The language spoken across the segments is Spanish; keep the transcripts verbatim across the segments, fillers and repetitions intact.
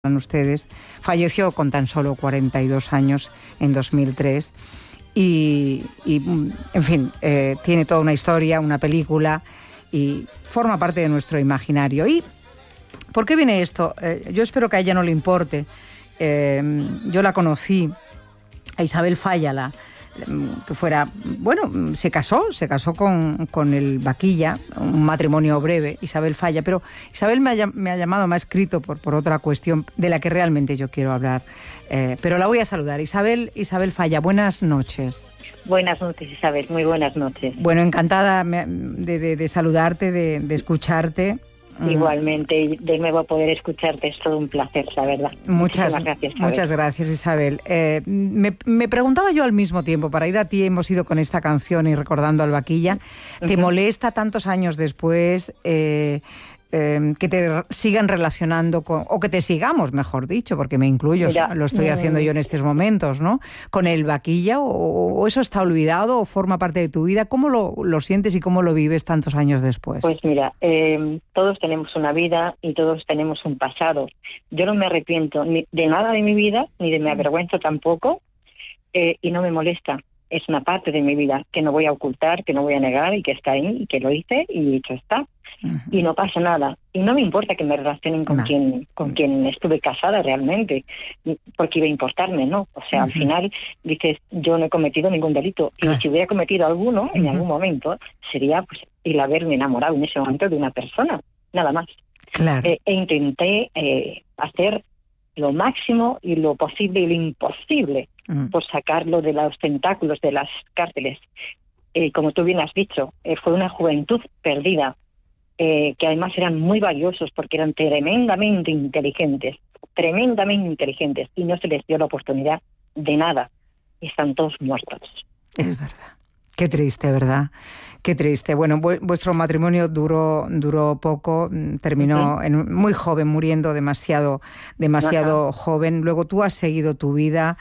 ustedes, falleció con tan solo cuarenta y dos años en dos mil tres y, y en fin, eh, tiene toda una historia, una película y forma parte de nuestro imaginario. ¿Y por qué viene esto? Eh, yo espero que a ella no le importe. Eh, yo la conocí, a Isabel Fállala, que fuera, bueno, se casó, se casó con, con el Vaquilla, un matrimonio breve, Isabel Falla, pero Isabel me ha, me ha llamado, me ha escrito por, por otra cuestión de la que realmente yo quiero hablar, eh, pero la voy a saludar. Isabel, Isabel Falla, buenas noches. Buenas noches, Isabel, muy buenas noches. Bueno, encantada de, de, de saludarte, de, de escucharte. Igualmente, y de nuevo poder escucharte es todo un placer, la verdad. Muchas gracias, muchas gracias, Isabel. Eh, me, me preguntaba yo al mismo tiempo, para ir a ti hemos ido con esta canción y recordando al Vaquilla, ¿te uh-huh. molesta tantos años después eh, eh, que te sigan relacionando con, o que te sigamos, mejor dicho, porque me incluyo, Mira, lo estoy haciendo yo en estos momentos, ¿no? Con el Vaquilla, o, o eso está olvidado o forma parte de tu vida? ¿Cómo lo, lo sientes y cómo lo vives tantos años después? Pues mira, eh, todos tenemos una vida y todos tenemos un pasado. Yo no me arrepiento ni de nada de mi vida, ni de me avergüenzo tampoco, eh, y no me molesta. Es una parte de mi vida que no voy a ocultar, que no voy a negar y que está ahí y que lo hice y hecho está. Uh-huh. Y no pasa nada. Y no me importa que me relacionen con, no. quien, con quien estuve casada realmente, porque iba a importarme, ¿no? O sea, uh-huh. al final dices, yo no he cometido ningún delito. Claro. Y si hubiera cometido alguno, uh-huh. en algún momento, sería pues el haberme enamorado en ese momento de una persona, nada más. Claro. Eh, e intenté eh, hacer lo máximo y lo posible y lo imposible uh-huh. por sacarlo de los tentáculos de las cárceles. Eh, como tú bien has dicho, eh, fue una juventud perdida, eh, que además eran muy valiosos porque eran tremendamente inteligentes, tremendamente inteligentes, y no se les dio la oportunidad de nada. Están todos muertos. Es verdad. Qué triste, ¿verdad? Qué triste. Bueno, vu- vuestro matrimonio duró duró poco, terminó uh-huh. en, muy joven, muriendo demasiado, demasiado uh-huh. joven. Luego tú has seguido tu vida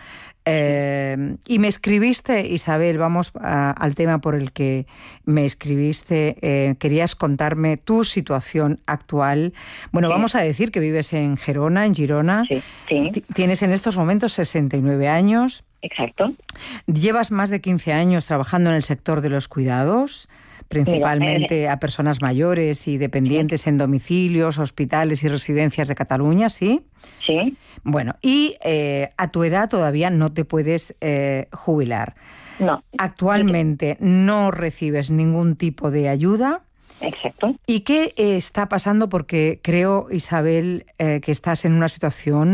eh, y me escribiste, Isabel, vamos a, al tema por el que me escribiste. Eh, querías contarme tu situación actual. Bueno, sí. vamos a decir que vives en Gerona, en Girona. Sí, sí. T- tienes en estos momentos sesenta y nueve años. Exacto. Llevas más de quince años trabajando en el sector de los cuidados, principalmente Mira, eh, a personas mayores y dependientes sí. en domicilios, hospitales y residencias de Cataluña, ¿sí? Sí. Bueno, y eh, a tu edad todavía no te puedes eh, jubilar. No. Actualmente no recibes ningún tipo de ayuda. Exacto. ¿Y qué eh, está pasando? Porque creo, Isabel, eh, que estás en una situación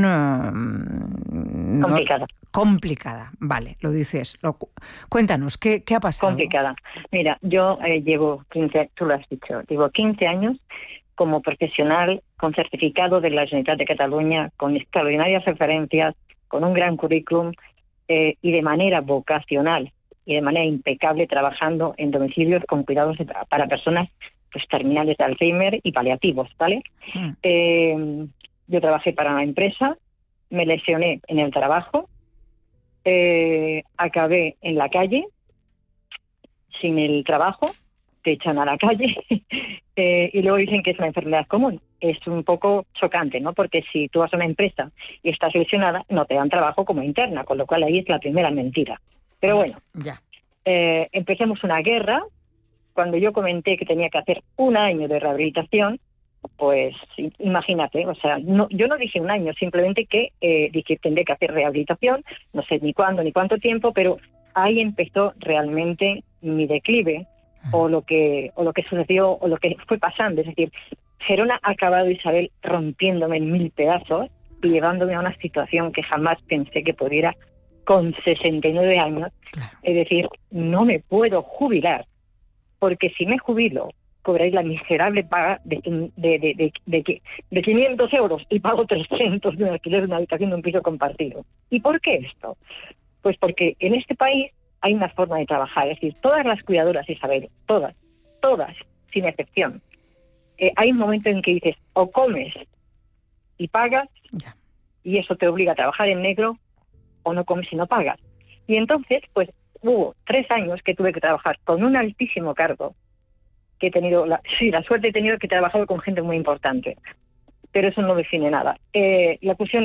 eh, complicada. No, complicada, vale, lo dices. Lo, cuéntanos, ¿qué, ¿qué ha pasado? Complicada. Mira, yo eh, llevo quince, tú lo has dicho, llevo quince años como profesional con certificado de la Generalitat de Cataluña, con extraordinarias referencias, con un gran currículum eh, y de manera vocacional y de manera impecable trabajando en domicilios con cuidados de, para personas pues terminales de Alzheimer y paliativos, ¿vale? Mm. Eh, yo trabajé para una empresa, me lesioné en el trabajo, eh, acabé en la calle, sin el trabajo, te echan a la calle, eh, y luego dicen que es una enfermedad común. Es un poco chocante, ¿no? Porque si tú vas a una empresa y estás lesionada, no te dan trabajo como interna, con lo cual ahí es la primera mentira. Pero bueno, ya. eh, empezamos una guerra. Cuando yo comenté que tenía que hacer un año de rehabilitación, pues imagínate, o sea, no, yo no dije un año, simplemente que eh, dije tendré que hacer rehabilitación, no sé ni cuándo ni cuánto tiempo, pero ahí empezó realmente mi declive o lo que o lo que sucedió o lo que fue pasando. Es decir, Gerona ha acabado, Isabel, rompiéndome en mil pedazos y llevándome a una situación que jamás pensé que pudiera con sesenta y nueve años. Claro. Es decir, no me puedo jubilar, porque si me jubilo cobraréis la miserable paga de, de, de, de, de, de quinientos euros y pago trescientos de un alquiler de una habitación de un piso compartido. ¿Y por qué esto? Pues porque en este país hay una forma de trabajar, es decir, todas las cuidadoras, Isabel, todas, todas, sin excepción, eh, hay un momento en que dices, o comes y pagas, yeah. y eso te obliga a trabajar en negro, o no comes y no pagas. Y entonces, pues, hubo tres años que tuve que trabajar con un altísimo cargo, que he tenido, la, sí, la suerte he tenido que trabajar con gente muy importante, pero eso no define nada. Eh, la cuestión